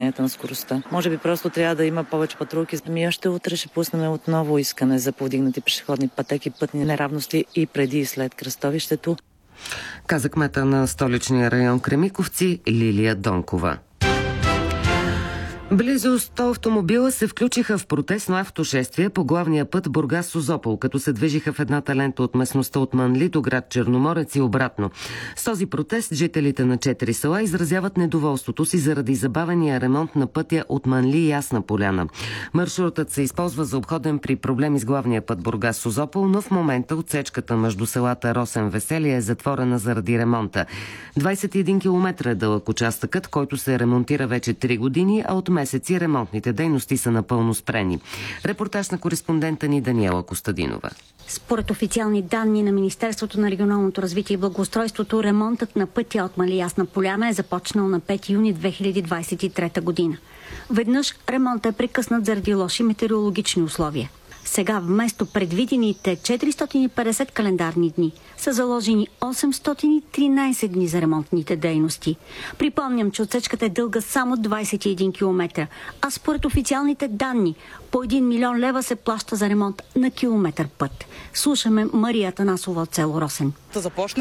ограниченията на скоростта. Може би просто трябва да има повече патрулки. Още утре ще пуснем отново искане за повдигнати пешеходни пътеки, пътни неравности и преди и след кръстовището. Каза кмета на столичния район Кремиковци Лилия Донкова. Близо 100 автомобила се включиха в протестно автошествие по главния път Бургас-Созопол, като се движиха в едната лента от местността от Манли до град Черноморец и обратно. С този протест жителите на 4 села изразяват недоволството си заради забавения ремонт на пътя от Манли и Ясна поляна. Маршрутът се използва за обходен при проблеми с главния път Бургас-Созопол, но в момента отсечката между селата Росен-Веселие е затворена заради ремонта. 21 км е дълъг участъкът, който се ремонтира вече 3 години, а от месеци ремонтните дейности са напълно спрени. Репортаж на кореспондента ни Даниела Костадинова. Според официални данни на Министерството на регионалното развитие и благоустройството, ремонтът на пътя от Мали Ясна поляна е започнал на 5 юни 2023 година. Веднъж ремонтът е прекъснат заради лоши метеорологични условия. Сега вместо предвидените 450 календарни дни са заложени 813 дни за ремонтните дейности. Припомням, че отсечката е дълга само 21 км, а според официалните данни по 1 милион лева се плаща за ремонт на километър път. Слушаме Мария Танасова от село Росен.